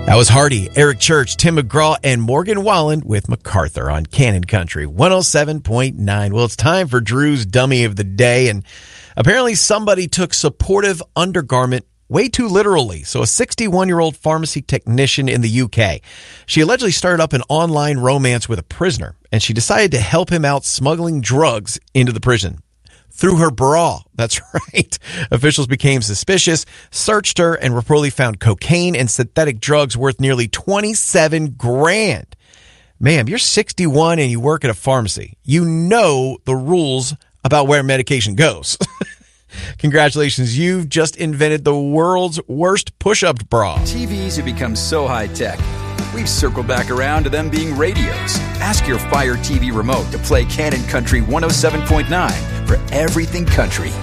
That was Hardy, Eric Church, Tim McGraw, and Morgan Wallen with MacArthur on Cannon Country 107.9. Well, it's time for Drew's Dummy of the Day, and apparently somebody took supportive undergarment way too literally. So a 61-year-old pharmacy technician in the UK, she allegedly started up an online romance with a prisoner, and she decided to help him out smuggling drugs into the prison. Through her bra. That's right. Officials became suspicious, searched her, and reportedly found cocaine and synthetic drugs worth nearly $27,000. Ma'am, you're 61 and you work at a pharmacy. You know the rules about where medication goes. Congratulations, you've just invented the world's worst push-up bra. TVs have become so high-tech. We've circled back around to them being radios. Ask your Fire TV remote to play Cannon Country 107.9 for everything country.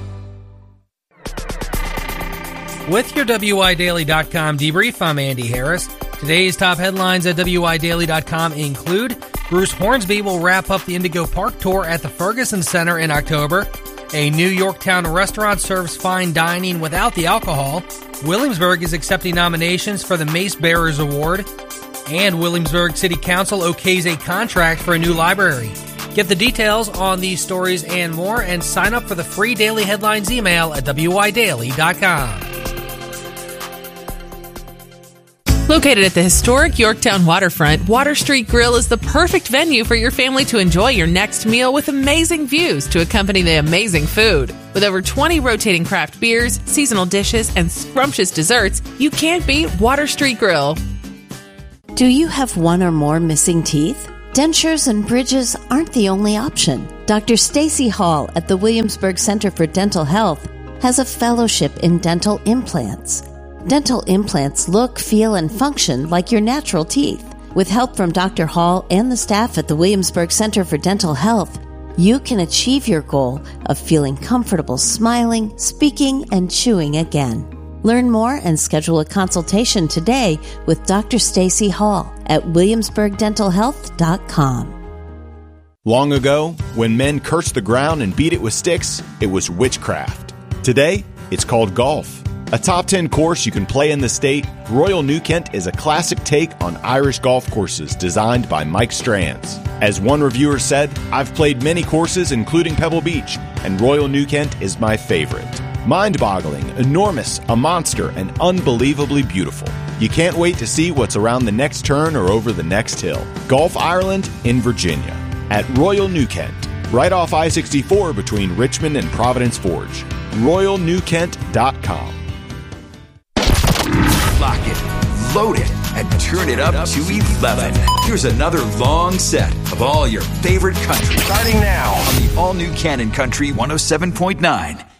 With your WIDaily.com debrief, I'm Andy Harris. Today's top headlines at WIDaily.com include Bruce Hornsby will wrap up the Indigo Park tour at the Ferguson Center in October. A New Yorktown restaurant serves fine dining without the alcohol. Williamsburg is accepting nominations for the Mace Bearers Award. And Williamsburg City Council okays a contract for a new library. Get the details on these stories and more, and sign up for the free daily headlines email at WIDaily.com. Located at the historic Yorktown waterfront, Water Street Grill is the perfect venue for your family to enjoy your next meal with amazing views to accompany the amazing food. With over 20 rotating craft beers, seasonal dishes, and scrumptious desserts, you can't beat Water Street Grill. Do you have one or more missing teeth? Dentures and bridges aren't the only option. Dr. Stacy Hall at the Williamsburg Center for Dental Health has a fellowship in dental implants. Dental implants look, feel, and function like your natural teeth. With help from Dr. Hall and the staff at the Williamsburg Center for Dental Health, you can achieve your goal of feeling comfortable smiling, speaking, and chewing again. Learn more and schedule a consultation today with Dr. Stacy Hall at williamsburgdentalhealth.com. Long ago, when men cursed the ground and beat it with sticks, it was witchcraft. Today, it's called golf. A top 10 course you can play in the state, Royal New Kent is a classic take on Irish golf courses designed by Mike Strands. As one reviewer said, I've played many courses including Pebble Beach, and Royal New Kent is my favorite. Mind-boggling, enormous, a monster, and unbelievably beautiful. You can't wait to see what's around the next turn or over the next hill. Golf Ireland in Virginia at Royal New Kent, right off I-64 between Richmond and Providence Forge. RoyalNewKent.com. Lock it, load it, and turn it up to 11. Here's another long set of all your favorite country. Starting now on the all-new Cannon Country 107.9.